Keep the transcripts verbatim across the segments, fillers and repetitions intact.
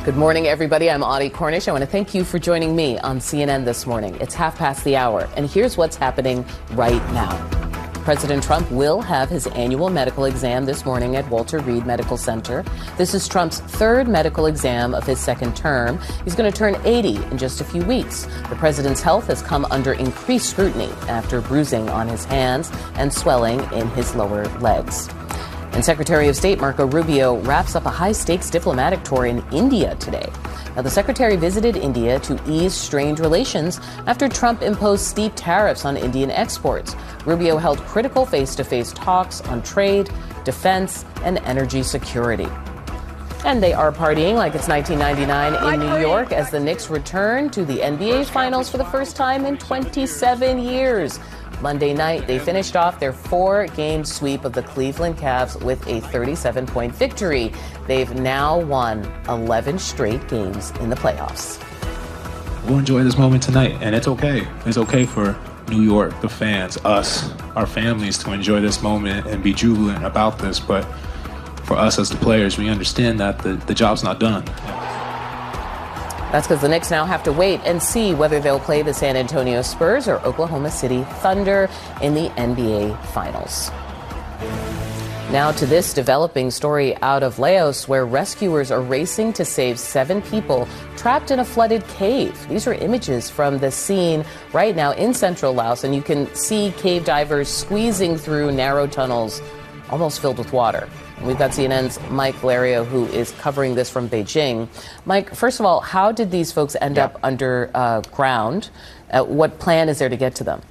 Good morning, everybody. I'm Audie Cornish. I want to thank you for joining me on C N N this morning. It's half past the hour, and here's what's happening right now. President Trump will have his annual medical exam this morning at Walter Reed Medical Center. This is Trump's third medical exam of his second term. He's going to turn eighty in just a few weeks. The president's health has come under increased scrutiny after bruising on his hands and swelling in his lower legs. And Secretary of State Marco Rubio wraps up a high-stakes diplomatic tour in India today. Now, the secretary visited India to ease strained relations after Trump imposed steep tariffs on Indian exports. Rubio held critical face-to-face talks on trade, defense, and energy security. And they are partying like it's nineteen ninety-nine in New York as the Knicks return to the N B A Finals for the first time in twenty-seven years. Monday night, they finished off their four-game sweep of the Cleveland Cavs with a thirty-seven point victory. They've now won eleven straight games in the playoffs. We'll enjoy this moment tonight, and it's okay. It's okay for New York, the fans, us, our families to enjoy this moment and be jubilant about this. But for us as the players, we understand that the, the job's not done. That's because the Knicks now have to wait and see whether they'll play the San Antonio Spurs or Oklahoma City Thunder in the N B A Finals. Now to this developing story out of Laos, where rescuers are racing to save seven people trapped in a flooded cave. These are images from the scene right now in central Laos, and you can see cave divers squeezing through narrow tunnels almost filled with water. We've got C N N's Mike Valerio, who is covering this from Beijing. Mike, first of all, how did these folks end yeah. up underground? Uh, what plan is there to get to them?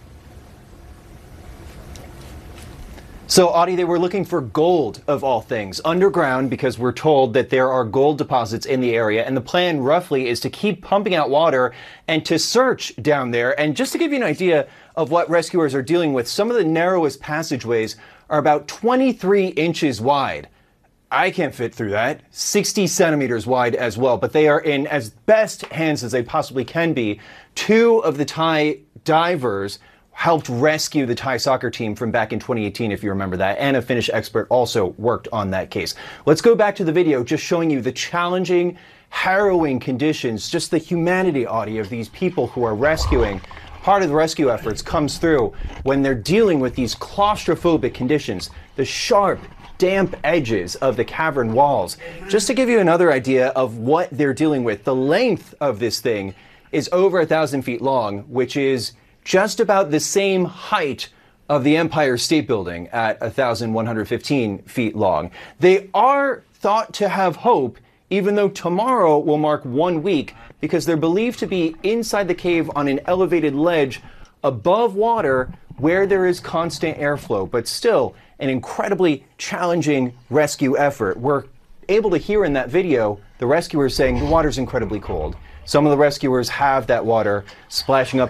So, Audie, they were looking for gold, of all things, underground, because we're told that there are gold deposits in the area. And the plan, roughly, is to keep pumping out water and to search down there. And just to give you an idea of what rescuers are dealing with, some of the narrowest passageways are about twenty-three inches wide. I can't fit through that. sixty centimeters wide as well. But they are in as best hands as they possibly can be. Two of the Thai divers helped rescue the Thai soccer team from back in twenty eighteen, if you remember that, and a Finnish expert also worked on that case. Let's go back to the video just showing you the challenging, harrowing conditions, just the humanity, Audie, of these people who are rescuing. Part of the rescue efforts comes through when they're dealing with these claustrophobic conditions, the sharp, damp edges of the cavern walls. Just to give you another idea of what they're dealing with, the length of this thing is over a thousand feet long, which is just about the same height of the Empire State Building at one thousand one hundred fifteen feet long. They are thought to have hope, even though tomorrow will mark one week, because they're believed to be inside the cave on an elevated ledge above water where there is constant airflow, but still an incredibly challenging rescue effort. We're able to hear in that video the rescuers saying the water's incredibly cold. Some of the rescuers have that water splashing up